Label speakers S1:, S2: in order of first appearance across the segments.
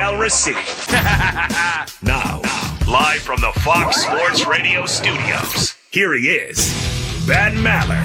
S1: shall receive. Now, live from the Fox Sports Radio studios, here he is, Ben Maller.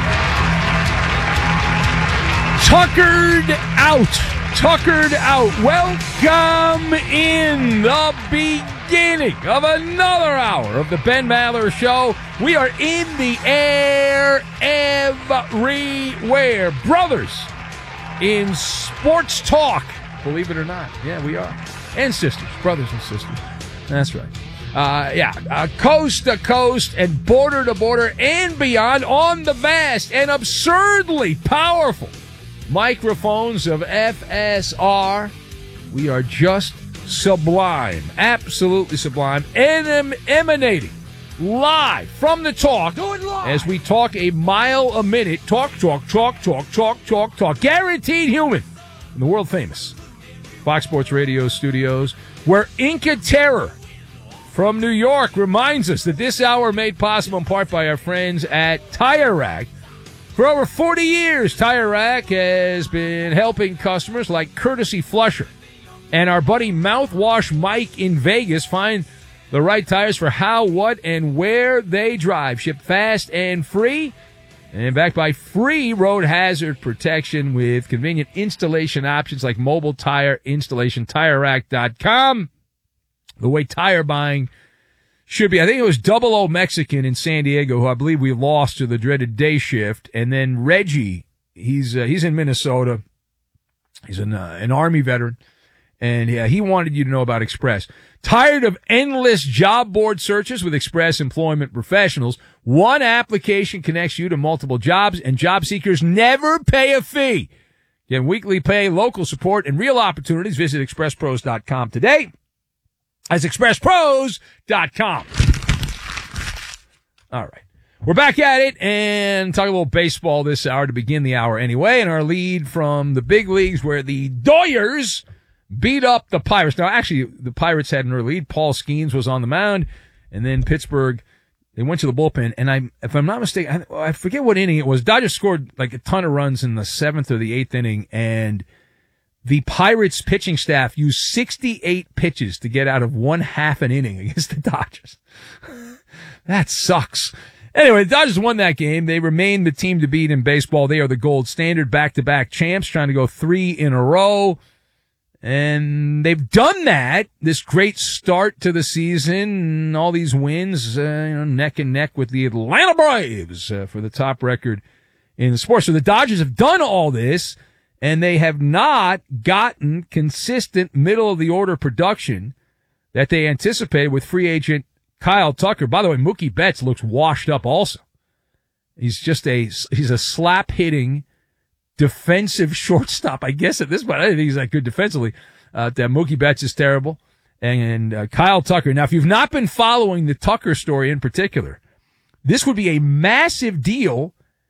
S2: Tuckered out. Welcome in the beginning of another hour of the Ben Maller Show. We are in the air everywhere. Brothers in sports talk, believe it or not. Yeah, we are. And sisters, brothers and sisters. That's right. Coast to coast and border to border and beyond on the vast and absurdly powerful microphones of FSR. We are just sublime, absolutely sublime, emanating live from the talk as we talk a mile a minute. Talk. Guaranteed human in the world famous Fox Sports Radio studios, where Inca Terror from New York reminds us that this hour made possible in part by our friends at Tire Rack. For over 40 years, Tire Rack has been helping customers like Courtesy Flusher and our buddy Mouthwash Mike in Vegas find the right tires for how, what, and where they drive. Shipped fast and free, and backed by free road hazard protection with convenient installation options like mobile tire installation. TireRack.com. The way tire buying should be. I think it was Double O Mexican in San Diego, who I believe we lost to the dreaded day shift. And then Reggie, he's in Minnesota. He's an Army veteran. And he wanted you to know about Express. Tired of endless job board searches with Express Employment Professionals? One application connects you to multiple jobs, and job seekers never pay a fee. Get weekly pay, local support, and real opportunities. Visit expresspros.com today. That's expresspros.com. All right. We're back at it and talk a little baseball this hour to begin the hour anyway. And our lead from the big leagues, where the Doyers beat up the Pirates. Now, actually, the Pirates had an early lead. Paul Skeens was on the mound. And then Pittsburgh, they went to the bullpen. And if I'm not mistaken, I forget what inning it was. Dodgers scored like a ton of runs in the 7th or the 8th inning. And the Pirates pitching staff used 68 pitches to get out of 1/2 an inning against the Dodgers. That sucks. Anyway, the Dodgers won that game. They remain the team to beat in baseball. They are the gold standard, back-to-back champs, trying to go 3 in a row. And they've done that, this great start to the season, all these wins, neck and neck with the Atlanta Braves for the top record in the sport. So the Dodgers have done all this, and they have not gotten consistent middle-of-the-order production that they anticipated with free agent Kyle Tucker. By the way, Mookie Betts looks washed up also. He's a slap-hitting defensive shortstop, I guess, at this point. I don't think he's that good defensively. That Mookie Betts is terrible. And Kyle Tucker. Now, if you've not been following the Tucker story in particular, this would be a massive deal.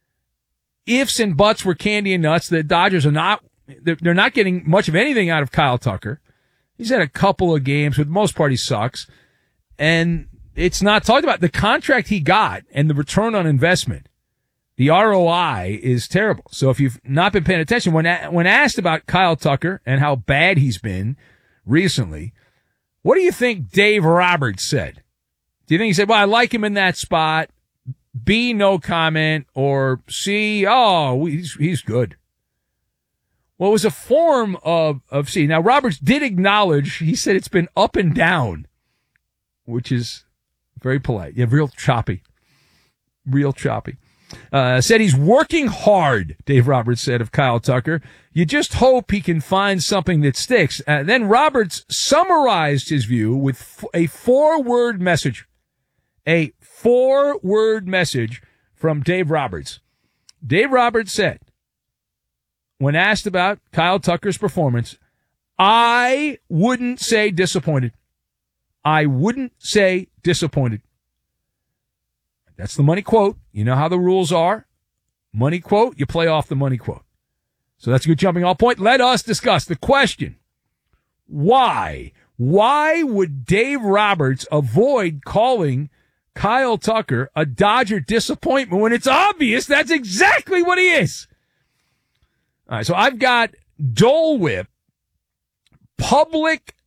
S2: Ifs and buts were candy and nuts. The Dodgers they're not getting much of anything out of Kyle Tucker. He's had a couple of games. For the most part, he sucks. And it's not talked about. The contract he got and the return on investment, the ROI is terrible. So if you've not been paying attention, when asked about Kyle Tucker and how bad he's been recently, what do you think Dave Roberts said? Do you think he said, well, I like him in that spot, B, no comment, or C, oh, he's good? Well, it was a form of C. Now, Roberts did acknowledge, he said it's been up and down, which is very polite. Yeah, real choppy. Said he's working hard, Dave Roberts said of Kyle Tucker. You just hope he can find something that sticks. Then Roberts summarized his view with a 4-word message. A 4-word message from Dave Roberts. Dave Roberts said, when asked about Kyle Tucker's performance, I wouldn't say disappointed. I wouldn't say disappointed. That's the money quote. You know how the rules are. Money quote, you play off the money quote. So that's a good jumping off point. Let us discuss the question. Why? Why would Dave Roberts avoid calling Kyle Tucker a Dodger disappointment when it's obvious that's exactly what he is? All right, so I've got Dole Whip public